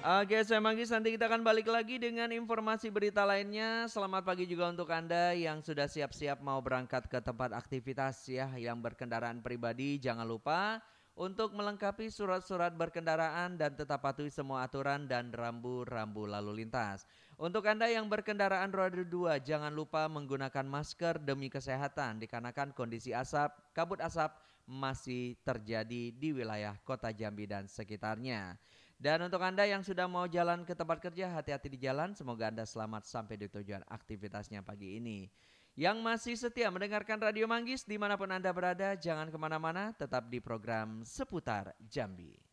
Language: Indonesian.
Oke, saya Manggis, nanti kita akan balik lagi dengan informasi berita lainnya. Selamat pagi juga untuk Anda yang sudah siap-siap mau berangkat ke tempat aktivitas ya, yang berkendaraan pribadi. Jangan lupa untuk melengkapi surat-surat berkendaraan dan tetap patuhi semua aturan dan rambu-rambu lalu lintas. Untuk Anda yang berkendaraan roda 2, jangan lupa menggunakan masker demi kesehatan dikarenakan kondisi kabut asap masih terjadi di wilayah Kota Jambi dan sekitarnya. Dan untuk Anda yang sudah mau jalan ke tempat kerja, hati-hati di jalan. Semoga Anda selamat sampai di tujuan aktivitasnya pagi ini. Yang masih setia mendengarkan Radio Manggis dimanapun Anda berada, jangan kemana-mana, tetap di program Seputar Jambi.